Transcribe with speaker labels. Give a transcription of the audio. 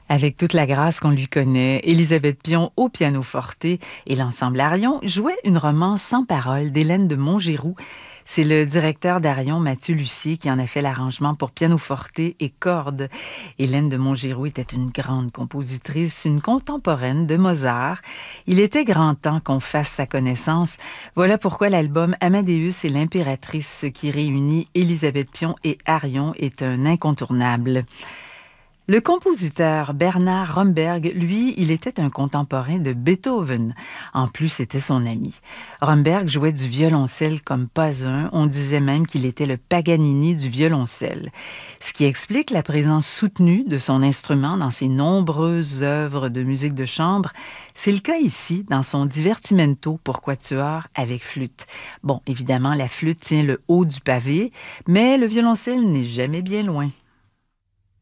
Speaker 1: Avec toute la grâce qu'on lui connaît, Élisabeth Pion au pianoforte et l'ensemble Arion jouait une romance sans parole d'Hélène de Montgeroux. C'est le directeur d'Arion, Mathieu Lucier, qui en a fait l'arrangement pour pianoforte et cordes. Hélène de Montgeroux était une grande compositrice, une contemporaine de Mozart. Il était grand temps qu'on fasse sa connaissance. Voilà pourquoi l'album Amadeus et l'impératrice, qui réunit Élisabeth Pion et Arion, est un incontournable. Le compositeur Bernard Romberg, lui, il était un contemporain de Beethoven. En plus, c'était son ami. Romberg jouait du violoncelle comme pas un. On disait même qu'il était le Paganini du violoncelle. Ce qui explique la présence soutenue de son instrument dans ses nombreuses œuvres de musique de chambre. C'est le cas ici, dans son Divertimento pour quatuor avec flûte. Bon, évidemment, la flûte tient le haut du pavé, mais le violoncelle n'est jamais bien loin.